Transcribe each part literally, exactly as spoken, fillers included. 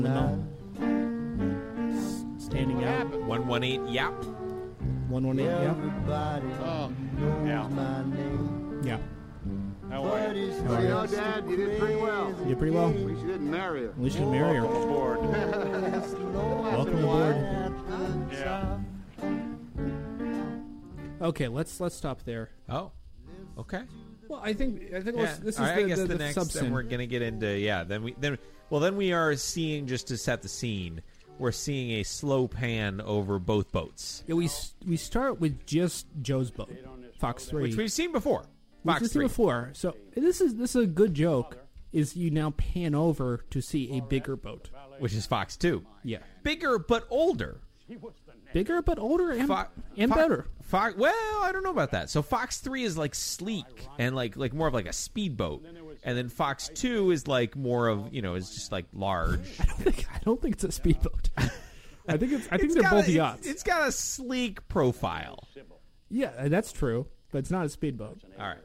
No. Standing out. one one eight, yap. one one eight, yeah. Oh, yeah. Yeah. How are you? How are you? know, Dad, you did pretty well. You did pretty well. At least you didn't marry her. At least you didn't marry her. Welcome aboard. Welcome aboard. Yeah. Okay, let's let's stop there. Oh, okay. Well, I think I think Yeah. let's, this is All right, the, I guess the, the, the next, substance. then we're gonna get into yeah. Then we then well then we are seeing, just to set the scene, we're seeing a slow pan over both boats, Yeah, we s- we start with just Joe's boat, Fox three, which we've seen before. We've Fox seen three. before. So this is this is a good joke. Is you now pan over to see a bigger boat? Which is Fox two. Yeah, Bigger but older. bigger but older and Fo- and Fo- better. Fo- well, I don't know about that. So Fox three is like sleek and like like more of like a speedboat, and then Fox two is like more of, you know, is just like large. I don't think I don't think it's a speedboat. I think it's I think It's they're got both a, yachts. It's, it's got a sleek profile. Yeah, that's true, but it's not a speedboat. All right.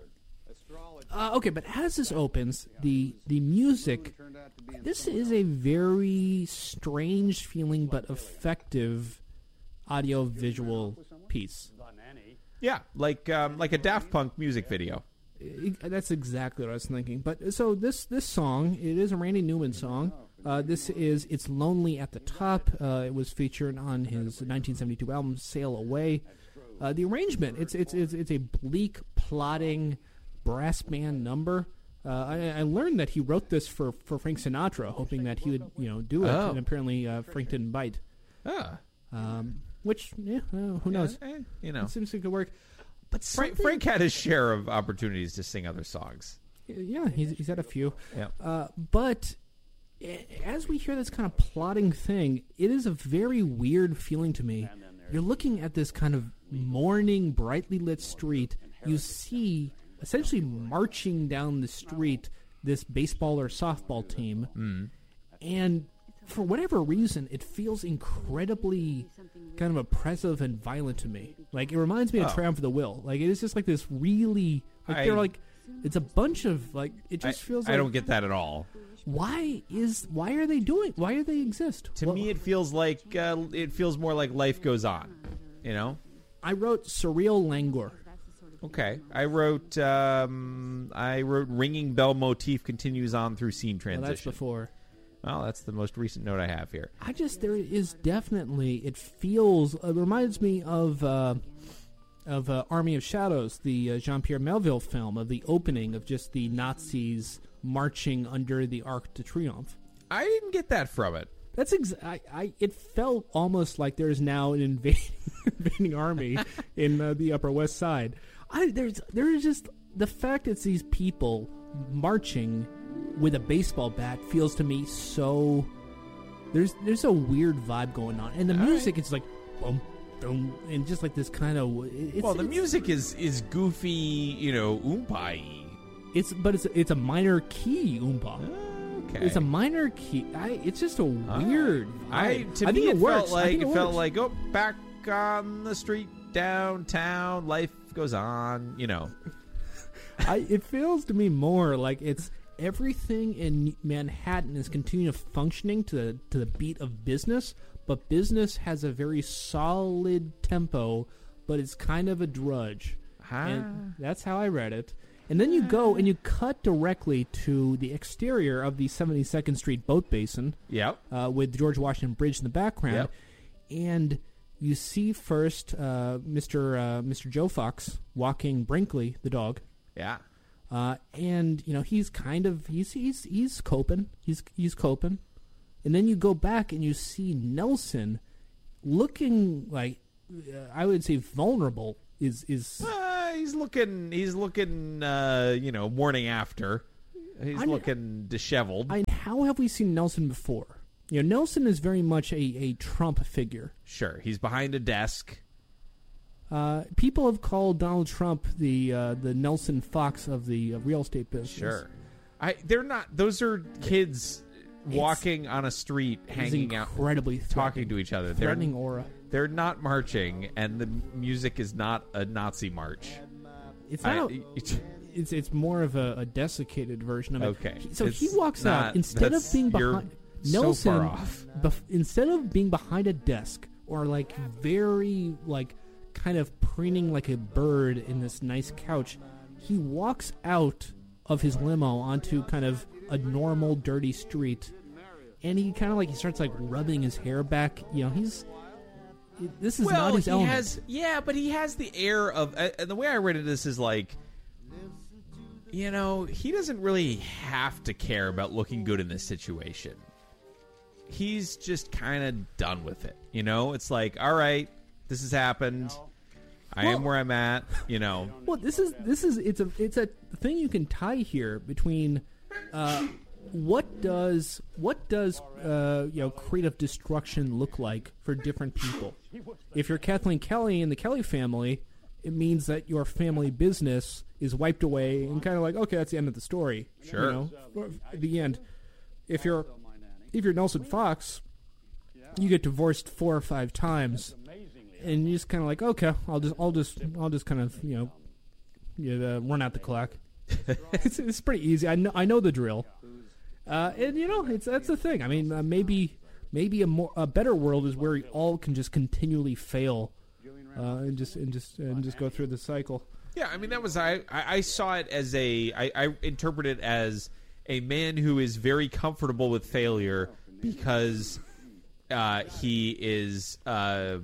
Uh, okay, but as this opens, the the music, this is a very strange feeling but effective audio visual piece. Yeah, like um, like a Daft Punk music video. It- that's exactly what I was thinking. But so this this song, it is a Randy Newman song. Uh, this is It's Lonely at the Top. Uh, it was featured on his nineteen seventy-two album Sail Away. Uh, the arrangement, it's it's it's it's a bleak, plodding brass band number. Uh, I, I learned that he wrote this for, for Frank Sinatra, hoping that he would, you know, do it. Oh. And apparently, uh, Frank didn't bite. Ah, Um, which, yeah, uh, who knows? eh, you know, It seems like it could work. But Frank, something- Frank had his share of opportunities to sing other songs. yeah, he's he's had a few. Yeah. Uh, but a- as we hear this kind of plotting thing, it is a very weird feeling to me. You're looking at this kind of morning, brightly lit street. You see, essentially marching down the street, this baseball or softball team. Mm. And for whatever reason, it feels incredibly kind of oppressive and violent to me. Like, it reminds me of Oh. Triumph of the Will. Like, it is just like this really, like, I- they're like, it's a bunch of, like, it I, just feels I like, don't get that at all. why is, why are they doing, why do they exist? To Well, me, it feels like uh, it feels more like life goes on. You know. I wrote Surreal Languor. Okay, I wrote um, I wrote ringing bell motif continues on through scene Well, transition. that's before. Well, that's the most recent note I have here. I just, there is definitely, it feels, it reminds me of, uh, of uh, Army of Shadows, the uh, Jean-Pierre Melville film, of the opening of just the Nazis marching under the Arc de Triomphe. I didn't get that from it. That's ex- I, I. It felt almost like there's now an invading, invading army in uh, the Upper West Side. I there's there's just the fact it's these people marching with a baseball bat feels to me so. There's there's a weird vibe going on, and the All music is like, boom, boom, and just like this kind of. It's, Well, the it's- music is is goofy, you know, oompa-y. It's but it's it's a minor key oompa. Okay. It's a minor key. I, it's just a weird. I vibe. to I me think it, it works. felt I like think it, it felt works. like oh, back on the street downtown, life goes on. You know. I, it feels to me more like it's everything in Manhattan is continuing functioning to the, to the beat of business, but business has a very solid tempo, but it's kind of a drudge. And that's how I read it. And then you go and you cut directly to the exterior of the seventy-second Street boat basin. Yep. Uh, with George Washington Bridge in the background. Yep. And you see first uh, Mister Uh, Mister Joe Fox walking Brinkley, the dog. Yeah. Uh, and you know he's kind of he's he's he's coping. He's he's coping. And then you go back and you see Nelson looking like uh, I would say vulnerable. Is is Uh, he's looking. He's looking. Uh, you know, morning after. He's I- looking disheveled. I, how have we seen Nelson before? You know, Nelson is very much a, a Trump figure. Sure, he's behind a desk. Uh, people have called Donald Trump the uh, the Nelson Fox of the uh, real estate business. Sure, I. They're not. Those are kids walking on a street, It's hanging out, incredibly talking to each other. They're threatening aura. They're not marching, and the music is not a Nazi march. It's I- not. it's it's more of a, a desiccated version of it. Okay, He- So It's he walks not- out instead of that's- being you're- behind. So Nelson, far off. bef- instead of being behind a desk or like very like kind of preening like a bird in this nice couch, he walks out of his limo onto kind of a normal dirty street, and he kind of like he starts like rubbing his hair back. You know, he's this is well, not his he element. has yeah, but he has the air of uh, and the way I read it, this is like, you know, he doesn't really have to care about looking good in this situation. He's just kind of done with it. You know, it's like, all right, this has happened. I Well- am where I'm at. You know, Well, this is this is it's a it's a thing you can tie here between uh, what does what does uh, you know creative destruction look like for different people. If you're Kathleen Kelly and the Kelly family, it means that your family business is wiped away and kind of like, okay, that's the end of the story. Sure. You know, or the end. If you're if you're Nelson Fox, you get divorced four or five times. And you just kind of like, okay, I'll just, I'll just, I'll just kind of, you know, you know, run out the clock. it's, it's pretty easy. I know, I know the drill. Uh, and you know, it's that's the thing. I mean, uh, maybe, maybe a more, a better world is where we all can just continually fail, uh, and just, and just, and just go through the cycle. yeah. I mean, that was I. I, I saw it as a. I, I interpret it as a man who is very comfortable with failure because uh, he is. Uh,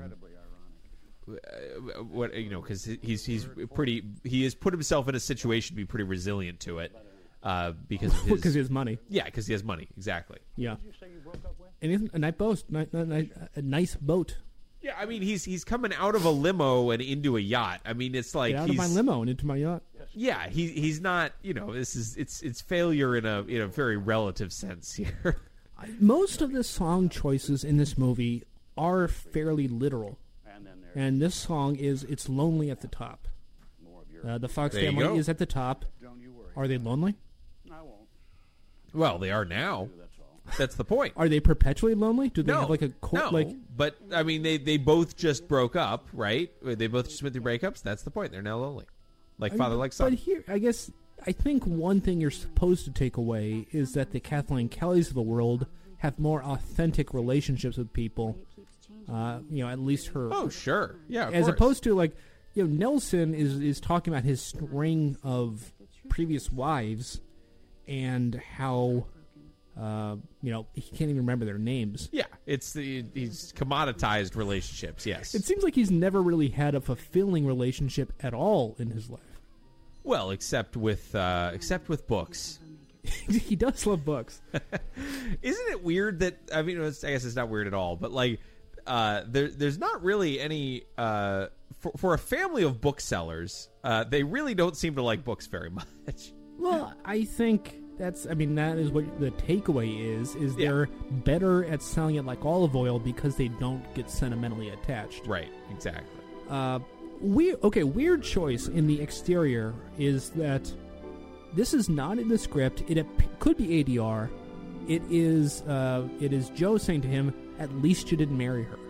what you know, because he's he's pretty. He has put himself in a situation to be pretty resilient to it, uh, because of his, Because he has money. yeah, because he has money. Exactly. Yeah. And it's a nice boat, ni- ni- ni- a nice boat. Yeah, I mean, he's he's coming out of a limo and into a yacht. I mean, it's like Get out he's of my limo and into my yacht. yeah, he he's not. You know, this is it's it's failure in a in a very relative sense here. Most of the song choices in this movie are fairly literal. And this song is It's Lonely at the top. Uh, the Fox There you family go. is at the top. Are they lonely? Well, they are now. That's the point. Are they perpetually lonely? Do they no, have like a cold, no, like but I mean, they they both just broke up, right? They both just went through breakups. That's the point. They're now lonely, like father, like son. But here, I guess I think one thing you're supposed to take away is that the Kathleen Kellys of the world have more authentic relationships with people. Uh, you know, at least her. Oh, sure, yeah. Of as course. opposed to like, you know, Nelson is is talking about his string of previous wives and how, uh, you know, he can't even remember their names. yeah, it's the he's commoditized relationships. Yes. It seems like he's never really had a fulfilling relationship at all in his life. well, except with uh, except with books. He does love books. Isn't it weird that I mean, it's, I guess it's not weird at all, but like, uh, there, there's not really any uh, for for a family of booksellers. Uh, they really don't seem to like books very much. Well, I think that's. I mean, that is what the takeaway is. Is Yeah. they're better at selling it like olive oil because they don't get sentimentally attached. Right. Exactly. Uh, weird. Okay, weird choice in the exterior is that this is not in the script. It ap- could be A D R. It is. Uh, it is Joe saying to him, "At least you didn't marry her."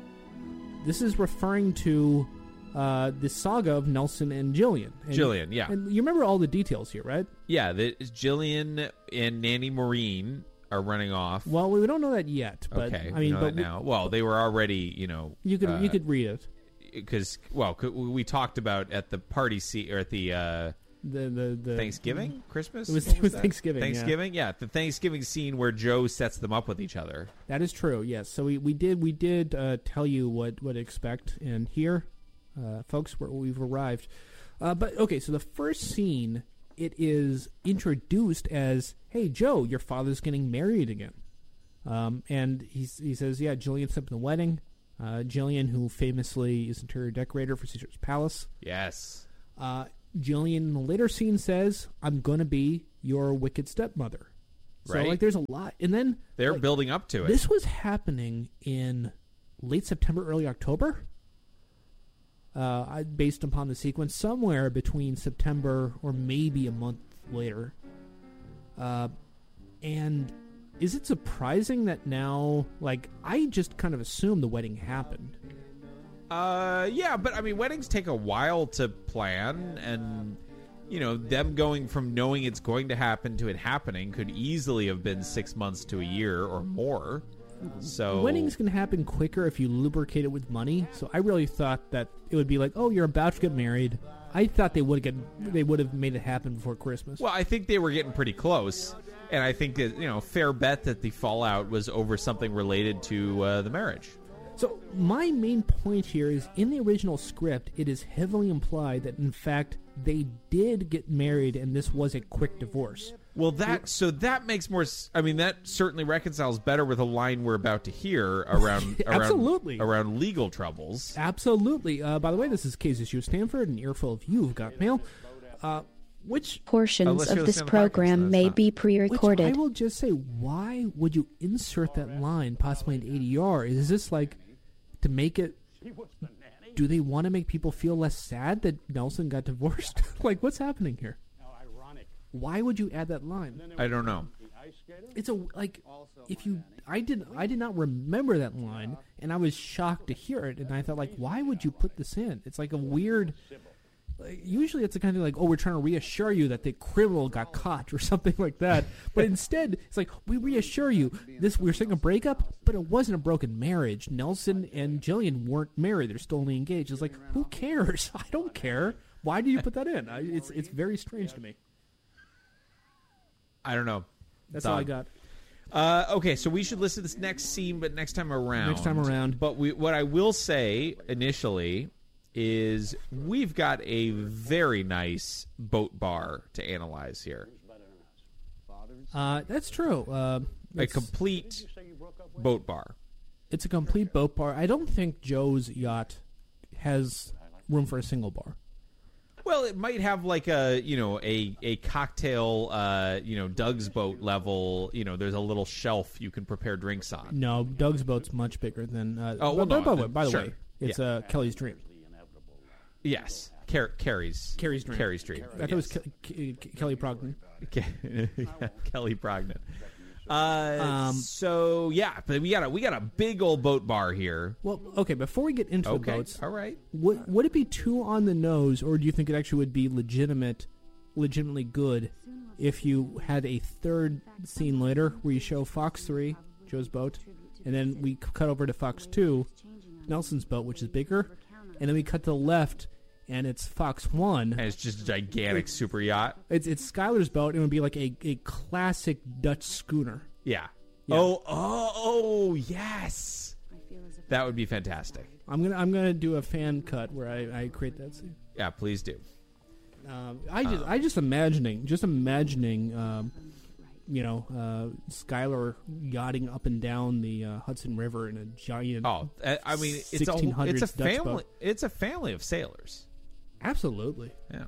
This is referring to uh, the saga of Nelson and Jillian. And, Jillian, yeah. And you remember all the details here, right? Yeah, the, Jillian and Nanny Maureen are running off. Well, we don't know that yet. But okay, I mean, we know but that we- now. Well, they were already, you know, you could uh, you could read it. because well, c- we talked about at the party scene or at the uh, The the the Thanksgiving, Christmas. It was- What it was that? Thanksgiving, yeah. Thanksgiving, yeah. the Thanksgiving scene where Joe sets them up with each other. That is true. Yes. So we, we did we did uh, tell you what what to expect, and here, uh, folks, we're, we've arrived. Uh, but okay, so the first scene, it is introduced as, "Hey, Joe, your father's getting married again," um, and he's, he says, "Yeah, Jillian set up the wedding." Uh, Jillian, who famously is interior decorator for Caesar's Palace. Yes. Uh, Jillian in the later scene says, "I'm going to be your wicked stepmother." So, Right. like, there's a lot. And then They're like, building up to it. this was happening in late September, early October. Uh, I, based upon the sequence, somewhere between September or maybe a month later. Uh, and is it surprising that now, like, I just kind of assumed the wedding happened. Uh, yeah, but I mean, weddings take a while to plan, and you know, them going from knowing it's going to happen to it happening could easily have been six months to a year or more. So Weddings can happen quicker if you lubricate it with money. So I really thought that it would be like, oh, you're about to get married. I thought they would get they would have made it happen before Christmas. Well, I think they were getting pretty close, and I think that, you know, fair bet that the fallout was over something related to uh, the marriage. So my main point here is, in the original script, it is heavily implied that, in fact, they did get married and this was a quick divorce. Well, that so that makes more. s- I mean, that certainly reconciles better with a line we're about to hear around around, Absolutely. around legal troubles. Absolutely. Uh, by the way, this is Casey Sue Stanford, an earful of You've Got Mail, uh, which Portions Unless you're of this listening on the podcast, program that's may not- be Which pre-recorded. I will just say, why would you insert that line possibly in A D R? Is this like to make it? Do they want to make people feel less sad that Nelson got divorced? Like, what's happening here? Why would you add that line? I don't know. It's a like if you I did I did not remember that line, and I was shocked to hear it, and I thought, like, why would you put this in? It's like a weird. Like, usually it's the kind of thing like, oh, we're trying to reassure you that the criminal got caught or something like that. But instead, it's like, we reassure you this we're saying a breakup, but it wasn't a broken marriage. Nelson and Jillian weren't married; they're still only engaged. It's like, who cares? I don't care. Why do you put that in? I, it's it's very strange to me. I don't know. That's all I Dog. got. Uh, okay, so we should listen to this next scene, but next time around. Next time around. But we, what I will say initially is we've got a very nice boat bar to analyze here. Uh, that's true. Uh, A it's, complete boat bar. it's a complete boat bar. I don't think Joe's yacht has room for a single bar. Well, it might have like a, you know, a, a cocktail, uh, you know, Doug's boat level. You know, there's a little shelf you can prepare drinks on. No, Doug's boat's much bigger than. Uh, Oh, well, by, no, by, the- by, by the sure. way, it's Yeah. uh, Kelly's Dream. Yes, Car- Carrie's Carrie's Dream. Carrie's Dream. I thought it was Ke- Ke- Kelly Prognan. yeah, Kelly Prognan. Uh, Um, so yeah, but we got a we got a big old boat bar here. Well, okay. Before we get into the Okay, boats, all right. would would it be too on the nose, or do you think it actually would be legitimate, legitimately good, if you had a third scene later where you show Fox three, Joe's boat, and then we c- cut over to Fox two, Nelson's boat, which is bigger, and then we cut to the left, and it's Fox one. And it's just a gigantic super yacht. It's it's Skylar's boat, and it would be like a, a classic Dutch schooner. Yeah. Yeah. Oh, oh, oh, yes. That would be fantastic. I'm gonna I'm gonna do a fan cut where I, I create that scene. Yeah, please do. Um, I just I just imagining just imagining um, you know uh, Skylar yachting up and down the uh, Hudson River in a giant. Oh, I I mean, it's a sixteen it's hundreds a Dutch family. boat. It's a family of sailors. Absolutely. Yeah.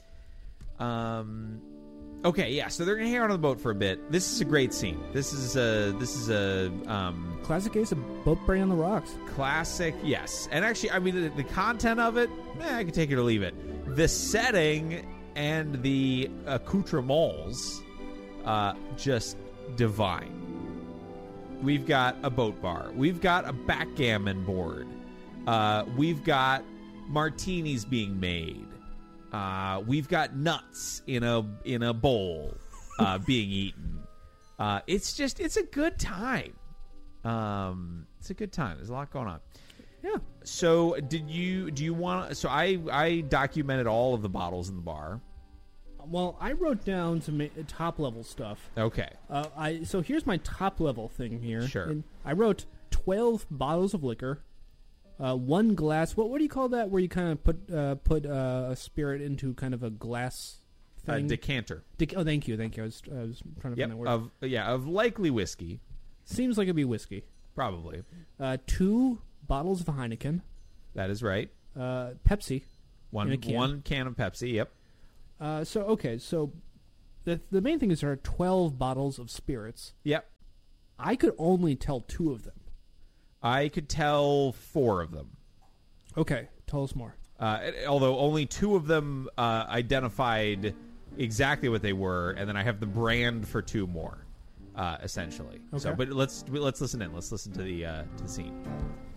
Um. Okay. Yeah. So they're gonna hang out on the boat for a bit. This is a great scene. This is a this is a um Classic case of boat burning on the rocks. classic. Yes. And actually, I mean, the, the content of it, eh, I can take it or leave it. The setting and the accoutrements, uh, just divine. We've got a boat bar. We've got a backgammon board. Uh, we've got martinis being made. Uh, we've got nuts in a in a bowl uh, being eaten. Uh, it's just it's a good time. Um, it's a good time. There's a lot going on. Yeah. So did you do you want? So I I documented all of the bottles in the bar. Well, I wrote down some top level stuff. Okay. Uh, I so here's my top level thing here. Sure. And I wrote twelve bottles of liquor, uh, one glass. What what do you call that? Where you kind of put uh, put uh, a spirit into kind of a glass A thing. decanter. Dec- oh, thank you, thank you. I was I was trying to Yep. find that word. Of yeah of likely whiskey, Seems like it'd be whiskey. probably. Uh, two bottles of Heineken, That is right. uh, Pepsi. One In a can. one can of Pepsi. Yep. Uh, so okay, so the the main thing is there are twelve bottles of spirits. Yep. I could only tell two of them. I could tell four of them. Okay, tell us more. Uh, although only two of them uh, identified exactly what they were, and then I have the brand for two more, uh, essentially. So, Okay. but let's let's listen in. Let's listen to the uh, to the scene.